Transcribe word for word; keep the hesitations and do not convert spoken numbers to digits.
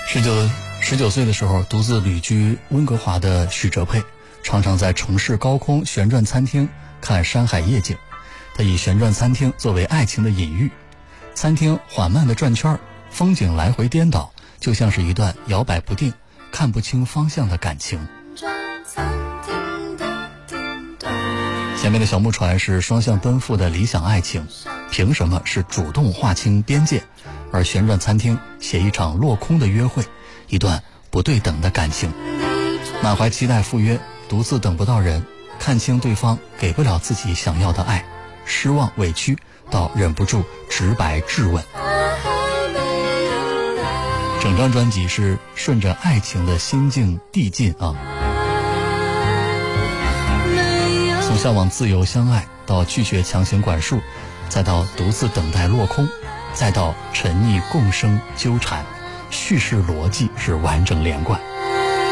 十九十九岁的时候，独自旅居温哥华的许哲佩，常常在城市高空旋转餐厅看山海夜景。他以旋转餐厅作为爱情的隐喻，餐厅缓慢地转圈，风景来回颠倒，就像是一段摇摆不定、看不清方向的感情。前面的小木船是双向奔赴的理想爱情，凭什么是主动划清边界？而旋转餐厅写一场落空的约会，一段不对等的感情。满怀期待赴约，独自等不到人，看清对方给不了自己想要的爱，失望委屈到忍不住直白质问。整张专辑是顺着爱情的心境递进啊，从向往自由相爱到拒绝强行管束，再到独自等待落空，再到沉溺共生纠缠，叙事逻辑是完整连贯。